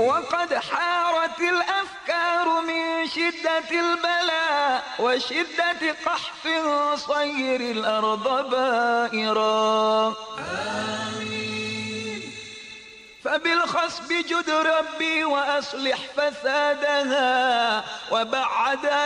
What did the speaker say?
وقد حارت الأفكار من شدة البلاء وشدة قحط صير الأرض بائرا. فبالخصب جد ربي وأصلح فسادها وبعد